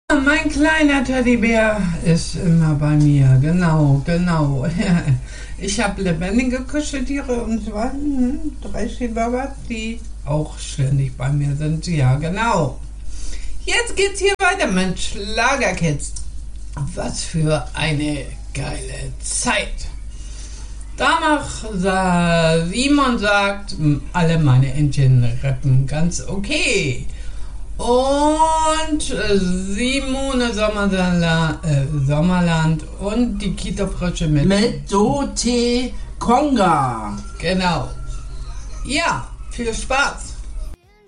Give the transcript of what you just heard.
Mein kleiner Teddybär ist immer bei mir, genau. Ich habe lebendige Kuscheltiere und zwar 3 Chihuahuas, die auch ständig bei mir sind. Ja, genau. Jetzt geht's hier weiter mit Schlagerkids. Was für eine geile Zeit. Danach Simon sagt, alle meine Entchen rappen ganz okay. Und Simone Sommerland und die Kita-Frösche mit Dorothee Konga. Genau. Ja, viel Spaß.